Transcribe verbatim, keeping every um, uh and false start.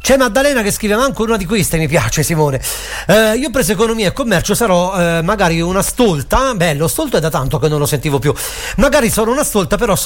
C'è Maddalena che scrive: manco una di queste mi piace, Simone. Eh, io ho preso economia e commercio, sarò eh, magari una stolta. Bello, stolto è da tanto che non lo sentivo più. Magari sono una stolta, però